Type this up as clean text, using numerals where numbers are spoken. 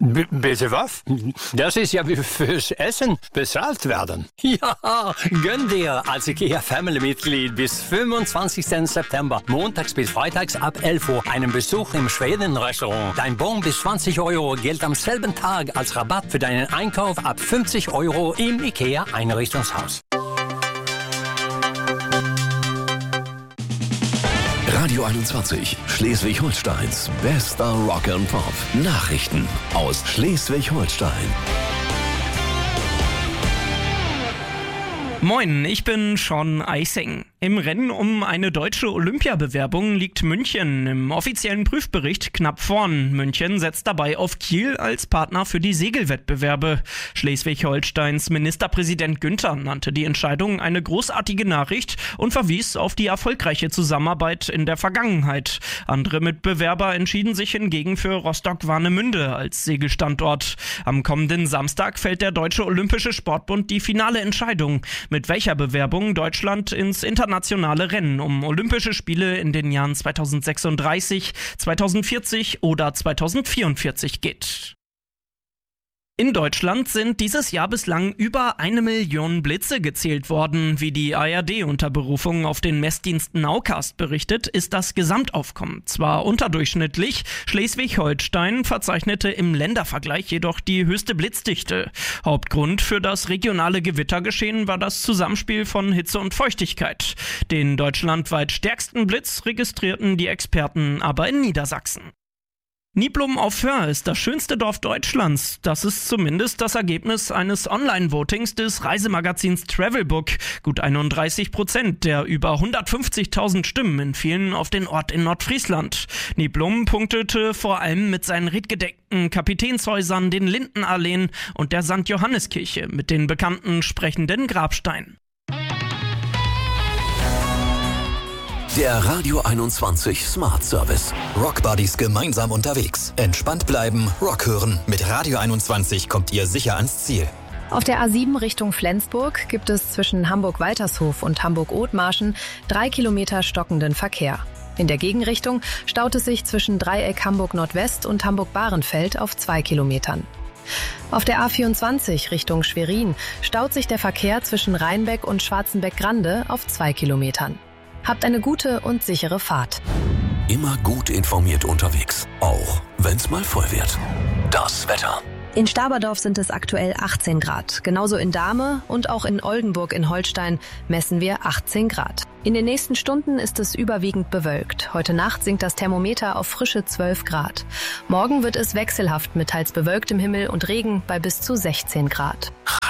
Bitte was? Das ist ja wie fürs Essen bezahlt werden. Ja, gönn dir als IKEA Family-Mitglied bis 25. September, montags bis freitags ab 11 Uhr, einen Besuch im Schweden-Restaurant. Dein Bon bis 20 € gilt am selben Tag als Rabatt für deinen Einkauf ab 50 € im IKEA-Einrichtungshaus. Radio 21, Schleswig-Holsteins bester Rock and Pop. Nachrichten aus Schleswig-Holstein. Moin, ich bin Sean Eising. Im Rennen um eine deutsche Olympiabewerbung liegt München im offiziellen Prüfbericht knapp vorn. München setzt dabei auf Kiel als Partner für die Segelwettbewerbe. Schleswig-Holsteins Ministerpräsident Günther nannte die Entscheidung eine großartige Nachricht und verwies auf die erfolgreiche Zusammenarbeit in der Vergangenheit. Andere Mitbewerber entschieden sich hingegen für Rostock-Warnemünde als Segelstandort. Am kommenden Samstag fällt der Deutsche Olympische Sportbund die finale Entscheidung, mit welcher Bewerbung Deutschland ins internationale Rennen um Olympische Spiele in den Jahren 2036, 2040 oder 2044 geht. In Deutschland sind dieses Jahr bislang über 1 Million Blitze gezählt worden. Wie die ARD unter Berufung auf den Messdienst Nowcast berichtet, ist das Gesamtaufkommen zwar unterdurchschnittlich, Schleswig-Holstein verzeichnete im Ländervergleich jedoch die höchste Blitzdichte. Hauptgrund für das regionale Gewittergeschehen war das Zusammenspiel von Hitze und Feuchtigkeit. Den deutschlandweit stärksten Blitz registrierten die Experten aber in Niedersachsen. Niblum auf Föhr ist das schönste Dorf Deutschlands. Das ist zumindest das Ergebnis eines Online-Votings des Reisemagazins Travelbook. Gut 31% der über 150.000 Stimmen entfielen auf den Ort in Nordfriesland. Niblum punktete vor allem mit seinen redgedeckten Kapitänshäusern, den Lindenalleen und der St. Johanneskirche mit den bekannten sprechenden Grabsteinen. Der Radio 21 Smart Service. Rock Buddies gemeinsam unterwegs. Entspannt bleiben, Rock hören. Mit Radio 21 kommt ihr sicher ans Ziel. Auf der A7 Richtung Flensburg gibt es zwischen Hamburg-Waltershof und Hamburg-Othmarschen 3 Kilometer stockenden Verkehr. In der Gegenrichtung staut es sich zwischen Dreieck Hamburg-Nordwest und Hamburg-Bahrenfeld auf 2 Kilometern. Auf der A24 Richtung Schwerin staut sich der Verkehr zwischen Rheinbeck und Schwarzenbeck-Grande auf 2 Kilometern. Habt eine gute und sichere Fahrt. Immer gut informiert unterwegs, auch wenn's mal voll wird. Das Wetter. In Staberdorf sind es aktuell 18 Grad. Genauso in Dahme und auch in Oldenburg in Holstein messen wir 18 Grad. In den nächsten Stunden ist es überwiegend bewölkt. Heute Nacht sinkt das Thermometer auf frische 12 Grad. Morgen wird es wechselhaft mit teils bewölktem Himmel und Regen bei bis zu 16 Grad.